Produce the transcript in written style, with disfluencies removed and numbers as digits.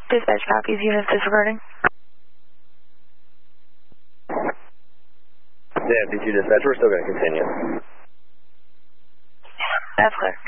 Dispatch copies, units disregarding. Yeah, MD2 dispatch, we're still going to continue. That's clear.